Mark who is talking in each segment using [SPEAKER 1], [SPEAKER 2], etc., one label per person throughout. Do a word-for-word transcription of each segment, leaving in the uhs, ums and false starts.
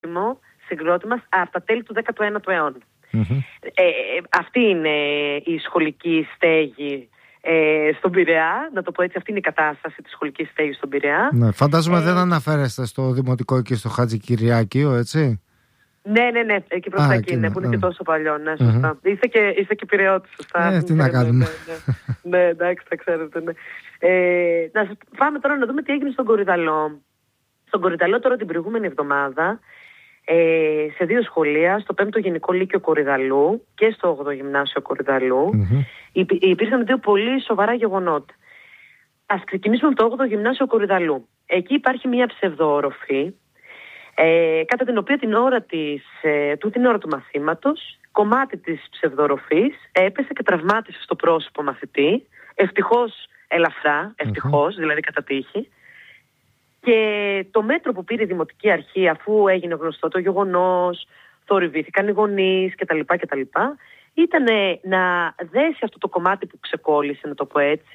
[SPEAKER 1] συγκρότημα από τα τέλη του δέκατου ένατου αιώνα.
[SPEAKER 2] Mm-hmm.
[SPEAKER 1] Ε, αυτή είναι η σχολική στέγη ε, στον Πειραιά, να το πω έτσι, αυτή είναι η κατάσταση της σχολικής στέγης στον Πειραιά.
[SPEAKER 2] Ναι, φαντάζομαι
[SPEAKER 1] ε,
[SPEAKER 2] δεν αναφέρεστε στο Δημοτικό και στο Χατζικυριάκιο, έτσι.
[SPEAKER 1] Ναι, ναι, ναι, εκεί προς τα εκεί, ναι, που είναι mm. και τόσο παλιό, ναι, σωστά. Mm-hmm. Είστε και, είστε και Πειραιώτης, σωστά.
[SPEAKER 2] Ε, τι να κάνουμε.
[SPEAKER 1] Ναι, ναι, ναι, εντάξει, τα ξέρετε, ναι. Ε, να σας πάμε τώρα να δούμε τι έγινε στον Κορυδαλό. Στον Κορυδαλό τώρα την προηγούμενη εβδομάδα, ε, σε δύο σχολεία, στο πέμπτο Γενικό Λύκειο Κορυδαλού και στο όγδοο Γυμνάσιο Κορυδαλού, mm-hmm. υπή, υπήρχαν δύο πολύ σοβαρά γεγονότα. Ας ξεκινήσουμε από το όγδοο Γυμνάσιο Κορυδαλού. Εκεί υπάρχει μια ψευδοόροφη, ε, κατά την οποία την ώρα, της, ε, του, την ώρα του μαθήματος, κομμάτι της ψευδοροφής έπεσε και τραυμάτισε στο πρόσωπο μαθητή, ευτυχώς ελαφρά, ευτυχώς, mm-hmm. δηλαδή κατά τύχη. Και το μέτρο που πήρε η Δημοτική Αρχή, αφού έγινε γνωστό το γεγονός, θορυβήθηκαν οι γονείς κτλ, κτλ, ήταν να δέσει αυτό το κομμάτι που ξεκόλλησε, να το πω έτσι,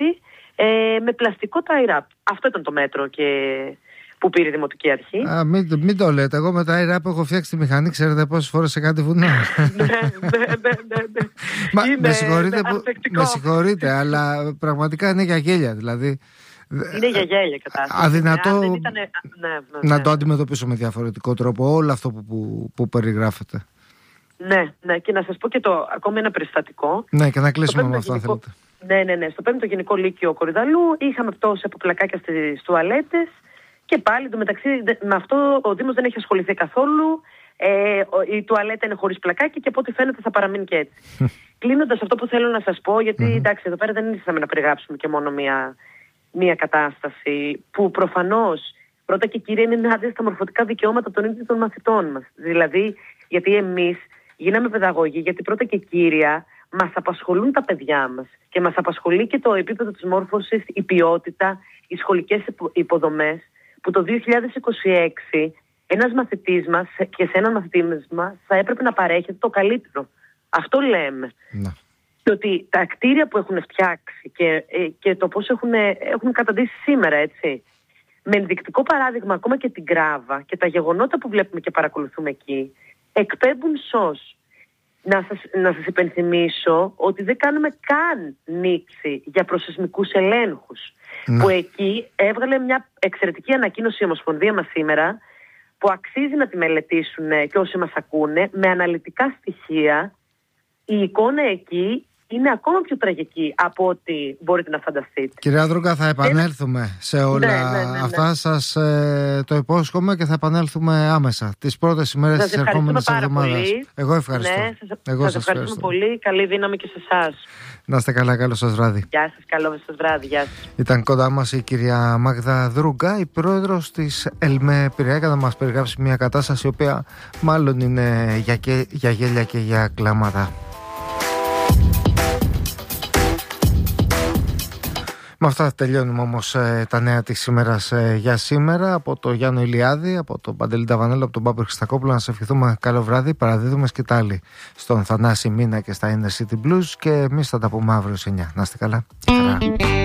[SPEAKER 1] ε, με πλαστικό tie-wrap. Αυτό ήταν το μέτρο και που πήρε η Δημοτική Αρχή.
[SPEAKER 2] Α, μην, μην το λέτε. Εγώ με tie-wrap έχω φτιάξει τη μηχανή. Ξέρετε πόσες φορές σε κάτι βουνό.
[SPEAKER 1] ναι, ναι, ναι, ναι.
[SPEAKER 2] Μα, με συγχωρείτε, που, με συγχωρείτε, αλλά πραγματικά είναι για γέλια. Δηλαδή,
[SPEAKER 1] είναι για γέλια κατάσταση.
[SPEAKER 2] Αδυνατό
[SPEAKER 1] ναι, ήταν... ναι, ναι, ναι.
[SPEAKER 2] να το αντιμετωπίσω με διαφορετικό τρόπο όλο αυτό που, που, που περιγράφετε.
[SPEAKER 1] Ναι, ναι, και να σας πω και το ακόμη ένα περιστατικό.
[SPEAKER 2] Ναι, και να κλείσουμε με αυτό,
[SPEAKER 1] γενικό...
[SPEAKER 2] αν θέλετε.
[SPEAKER 1] Ναι, ναι, ναι. Στο πέμπτο Γενικό Λύκειο Κορυδαλού είχαμε πτώση από πλακάκια στις τουαλέτες και πάλι το μεταξύ με αυτό ο Δήμος δεν έχει ασχοληθεί καθόλου. Ε, η τουαλέτα είναι χωρίς πλακάκι και από ό,τι φαίνεται θα παραμείνει και έτσι. Κλείνοντας αυτό που θέλω να σας πω, γιατί mm-hmm. εντάξει, εδώ πέρα δεν ήρθαμε να περιγράψουμε και μόνο μία, μία κατάσταση που προφανώς πρώτα και κύρια είναι ενάντια στα μορφωτικά δικαιώματα των ίδιων των μαθητών μας. Δηλαδή, γιατί εμείς γίναμε παιδαγωγοί, γιατί πρώτα και κύρια μας απασχολούν τα παιδιά μας και μας απασχολεί και το επίπεδο της μόρφωσης, η ποιότητα, οι σχολικές υποδομές, που το δύο χιλιάδες είκοσι έξι ένας μαθητής μας και σε έναν μαθητή μας θα έπρεπε να παρέχεται το καλύτερο. Αυτό λέμε.
[SPEAKER 2] Ναι.
[SPEAKER 1] Και ότι τα κτίρια που έχουν φτιάξει και, και το πώς έχουν, έχουν καταντήσει σήμερα, έτσι, με ενδεικτικό παράδειγμα ακόμα και την Κράβα και τα γεγονότα που βλέπουμε και παρακολουθούμε εκεί, εκπέμπουν σως. Να σας, να σας υπενθυμίσω ότι δεν κάνουμε καν νήξη για προσεσμικούς ελέγχους. Ναι. Που εκεί έβγαλε μια εξαιρετική ανακοίνωση η Ομοσπονδία μας σήμερα, που αξίζει να τη μελετήσουν και όσοι μας ακούνε, με αναλυτικά στοιχεία. Η εικόνα εκεί είναι ακόμα πιο τραγική από ό,τι μπορείτε να φανταστείτε.
[SPEAKER 2] Κυρία Δρούγκα, θα επανέλθουμε ε... σε όλα ναι, ναι, ναι, ναι. αυτά. Σας ε, το υπόσχομαι και θα επανέλθουμε άμεσα τις πρώτες ημέρες της ερχόμενης εβδομάδας. Εγώ ευχαριστώ.
[SPEAKER 1] Ναι, σας,
[SPEAKER 2] Εγώ
[SPEAKER 1] σας,
[SPEAKER 2] σας
[SPEAKER 1] ευχαριστούμε
[SPEAKER 2] ευχαριστώ.
[SPEAKER 1] πολύ. Καλή δύναμη και σε εσάς.
[SPEAKER 2] Να είστε καλά, καλό σας βράδυ.
[SPEAKER 1] Γεια σας, καλό σας βράδυ. Γεια σας.
[SPEAKER 2] Ήταν κοντά μας η κυρία Μάγδα Δρούγκα, η πρόεδρος της ΕΛΜΕ Πειραιά, για να μας περιγράψει μια κατάσταση η οποία μάλλον είναι για, και, για γέλια και για κλάματα. Με αυτά τελειώνουμε όμως ε, τα νέα της σήμερας ε, για σήμερα. Από το Γιάννο Ηλιάδη, από τον Παντελή Ταβανέλο, από τον Πάπη Χριστακόπουλο, να σε ευχηθούμε καλό βράδυ. Παραδίδουμε σκητάλη στον Θανάση Μίνα και στα Inner City Blues και εμείς θα τα πούμε αύριο σε εννιά. Να είστε καλά.